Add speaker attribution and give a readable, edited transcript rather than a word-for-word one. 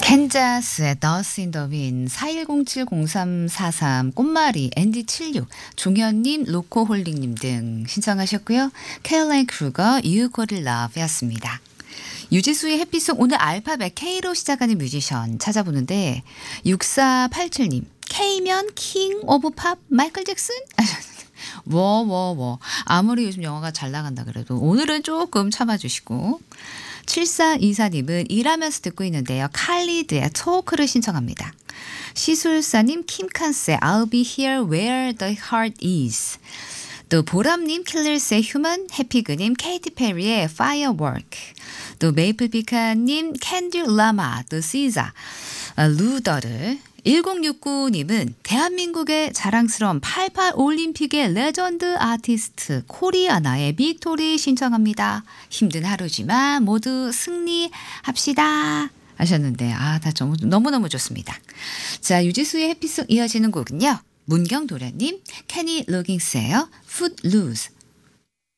Speaker 1: 캔자스의 Dust in the Wind 41070343 꽃말이 앤디76 종현님 로코홀릭님 등 신청하셨고요. 캐롤라인 크루거 You Got Love 였습니다. 유지수의 해피송 오늘 알파벳 K로 시작하는 뮤지션 찾아보는데 6487님 K면 킹 오브 팝 마이클 잭슨? 아무리 요즘 영화가 잘 나간다 그래도 오늘은 조금 참아주시고 7424님은 일하면서 듣고 있는데요. 칼리드의 토크를 신청합니다. 시술사님 킴칸스의 I'll be here where the heart is. 또 보람님 킬러스의 휴먼, 해피그님 케이티 페리의 Firework. 또 메이플피카님 캔디 라마, 또 시자, 루더를 1069님은 대한민국의 자랑스러운 88 올림픽의 레전드 아티스트 코리아나의 빅토리 신청합니다. 힘든 하루지만 모두 승리합시다 하셨는데 다 너무너무 좋습니다. 자, 유지수의 해피송 이어지는 곡은요. 문경도련님 케니 로깅스예요. Footloose.